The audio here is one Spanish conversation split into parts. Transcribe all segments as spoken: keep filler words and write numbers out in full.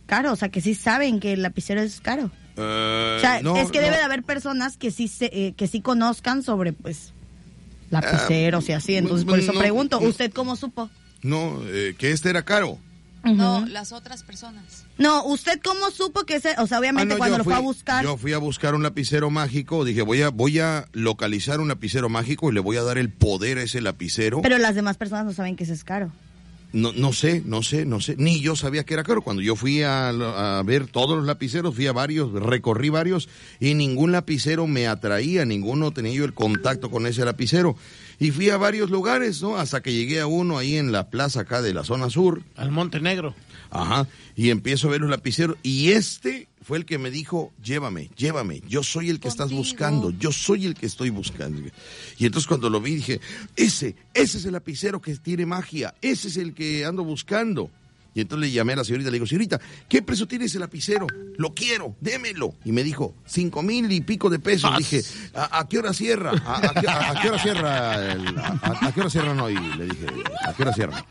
caro, o sea, que sí saben que el lapicero es caro. Uh, o sea, no, es que no. debe de haber personas que sí se, eh, que sí conozcan sobre, pues, lapiceros uh, y así. Entonces, por eso no, pregunto, no, ¿usted cómo supo? No, eh, que este era caro. Uh-huh. No, las otras personas. No, ¿usted cómo supo que ese, o sea, obviamente ah, no, cuando lo fui, fue a buscar? Yo fui a buscar un lapicero mágico, dije, voy a voy a localizar un lapicero mágico y le voy a dar el poder a ese lapicero. Pero las demás personas no saben que ese es caro. No, no sé, no sé, no sé, ni yo sabía que era caro. Cuando yo fui a, a ver todos los lapiceros, fui a varios, recorrí varios y ningún lapicero me atraía, ninguno tenía yo el contacto con ese lapicero. Y fui a varios lugares, ¿no? Hasta que llegué a uno ahí en la plaza acá de la zona sur. Al Montenegro. Ajá, y empiezo a ver los lapiceros y este fue el que me dijo, llévame, llévame, yo soy el que Contigo. Estás buscando, yo soy el que estoy buscando. Y entonces cuando lo vi dije, ese, ese es el lapicero que tiene magia, ese es el que ando buscando. Y entonces le llamé a la señorita, le digo, señorita, ¿qué precio tiene ese lapicero? Lo quiero, démelo. Y me dijo, cinco mil y pico de pesos. Mas. Dije, ¿a, a qué hora cierra? ¿A, a, qué, a, a qué hora cierra? El, a, ¿A qué hora cierran hoy? Le dije, ¿a qué hora cierra?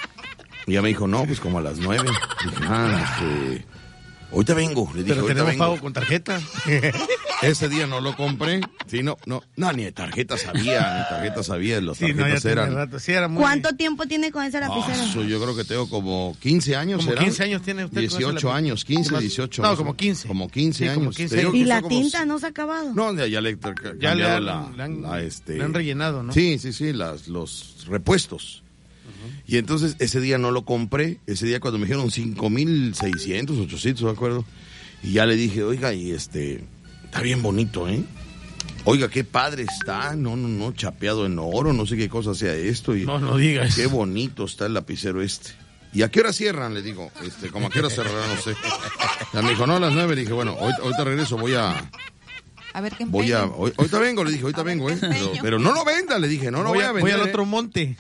Y ella me dijo, no, pues como a las nueve. Dije, ah, este, ahorita vengo. Le dije, pero ahorita tenemos vengo. pago con tarjeta. Ese día no lo compré. Sí, no, no, no, ni de tarjeta sabía, ni tarjeta sabía, los sí, tarjetas no, eran. Rato. Sí, era muy... ¿Cuánto tiempo tiene con ese lapicero? Oh, yo creo que tengo como quince años. Como ¿será? quince años tiene usted. dieciocho años, quince, dieciocho. No, como quince. Como quince sí, años. Como quince años. ¿Y la tinta como... no se ha acabado? No, ya, ya le ya le han, la, le han, la, este... le han rellenado, ¿no? Sí, sí, sí, las, los repuestos. Y entonces ese día no lo compré, ese día cuando me dijeron cinco mil seiscientos, ochocientos, ¿de acuerdo? Y ya le dije, oiga, y este, está bien bonito, ¿eh? Oiga, qué padre está, no, no, no, chapeado en oro, no sé qué cosa sea esto. Y no, no digas. Qué bonito está el lapicero este. ¿Y a qué hora cierran? Le digo, este, como a qué hora cerrarán, no sé. Ya me dijo, no, a las nueve, le dije, bueno, ahorita, ahorita regreso, voy a... A ver qué empeño. Voy a, hoy, ahorita vengo, le dije, ahorita vengo, ¿eh? Pero, pero no lo venda, le dije, no lo voy, voy a vender. Voy al ¿eh? otro monte.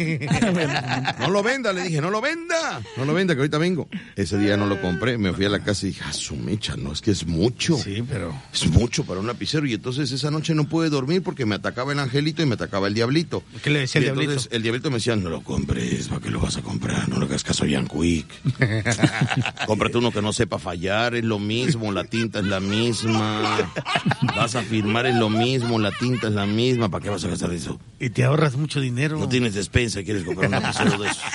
No lo venda, le dije, no lo venda. No lo venda, que ahorita vengo. Ese día no lo compré, me fui a la casa y dije, ah, su mecha, no, es que es mucho. Sí, pero... Es mucho para un lapicero. Y entonces esa noche no pude dormir porque me atacaba el angelito y me atacaba el diablito. ¿Qué le decía el diablito? Entonces el diablito me decía, no lo compres, ¿para qué lo vas a comprar? No le hagas caso a Jan Quick. Cómprate uno que no sepa fallar, es lo mismo, la tinta es la misma. Vas a firmar, es lo mismo. mismo, la tinta es la misma, ¿para qué vas a gastar eso? Y te ahorras mucho dinero. No tienes despensa y quieres comprar un lapicero de eso.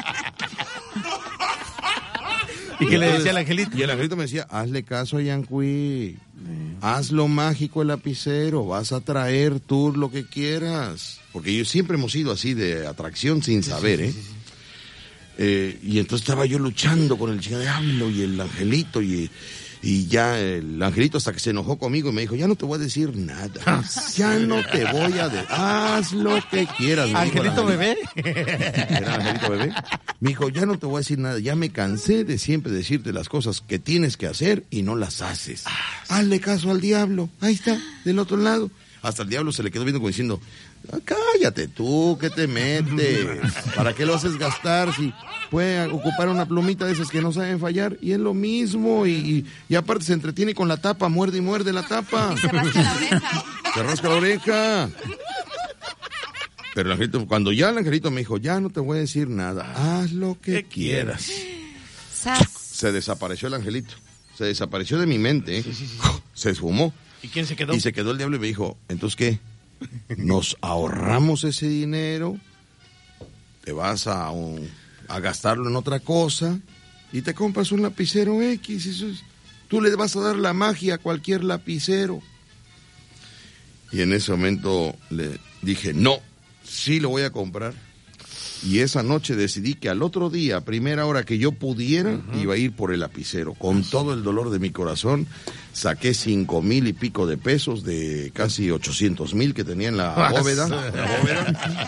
¿Y qué le decía el angelito? Y el angelito me decía, hazle caso a Yanqui, hazlo mágico el lapicero, vas a traer tú lo que quieras. Porque yo siempre hemos sido así de atracción sin saber, ¿eh? Sí, sí, sí. eh y entonces estaba yo luchando con el diablo y el angelito y... Y ya el angelito hasta que se enojó conmigo y me dijo, ya no te voy a decir nada. Ya no te voy a decir, haz lo que quieras. ¿Angelito bebé? Era angelito bebé. Me dijo, ya no te voy a decir nada. Ya me cansé de siempre decirte las cosas que tienes que hacer y no las haces. Hazle caso al diablo. Ahí está, del otro lado. Hasta el diablo se le quedó viendo como diciendo, ah, cállate tú, ¿qué te metes? ¿Para qué lo haces gastar si puede ocupar una plumita de esas que no saben fallar? Y es lo mismo, y, y, y aparte se entretiene con la tapa, muerde y muerde la tapa. Y se rasca la oreja. Se rasca la oreja. Pero el angelito, cuando ya el angelito me dijo, ya no te voy a decir nada, haz lo que quieras. Sas. Se desapareció el angelito, se desapareció de mi mente, ¿eh? Sí, sí, sí. Se esfumó. ¿Y quién se quedó? Y se quedó el diablo y me dijo, ¿entonces qué? ¿Nos ahorramos ese dinero? ¿Te vas a, un, a gastarlo en otra cosa? Y te compras un lapicero X. Eso es, tú le vas a dar la magia a cualquier lapicero. Y en ese momento le dije, no, sí lo voy a comprar. Y esa noche decidí que al otro día, a primera hora que yo pudiera, uh-huh. iba a ir por el lapicero. Con todo el dolor de mi corazón, saqué cinco mil y pico de pesos de casi ochocientos mil que tenía en la bóveda. La bóveda.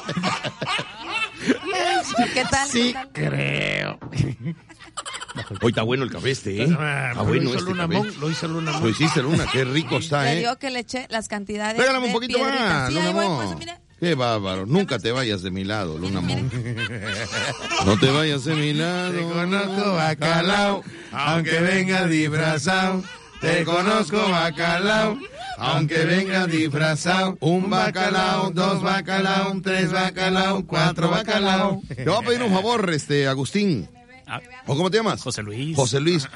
¿Qué tal? Sí, ¿Qué tal? creo. Hoy está bueno el café este, ¿eh? Ah, está lo bueno hizo este Luna café. Mon, lo hizo Luna Mon. Lo hiciste, Luna, qué rico está, Le ¿eh? dio que le eché las cantidades Pégame de un poquito piedritas. más, Sí, Luna ahí voy, Mon. pues, mira. Qué bárbaro, nunca te vayas de mi lado, Luna Mon. No te vayas de mi lado. Te conozco bacalao, aunque venga disfrazado. Te conozco bacalao, aunque venga disfrazado. Un bacalao, dos bacalao, tres bacalao, cuatro bacalao. Te voy a pedir un favor, este, Agustín. ¿O cómo te llamas? José Luis. José Luis,